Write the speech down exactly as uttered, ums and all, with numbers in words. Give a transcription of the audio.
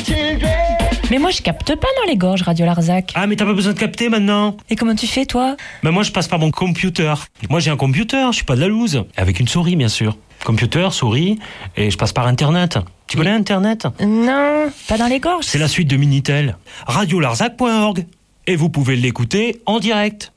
Mais moi, je capte pas dans les gorges, Radio Larzac. Ah, mais t'as pas besoin de capter maintenant. Et comment tu fais, toi? Ben moi, je passe par mon computer. Moi, j'ai un computer, je suis pas de la loose. Avec une souris, bien sûr. Computer, souris, et je passe par Internet. Tu connais Internet? Non, pas dans les gorges. C'est la suite de Minitel. radio larzac point org. Et vous pouvez l'écouter en direct.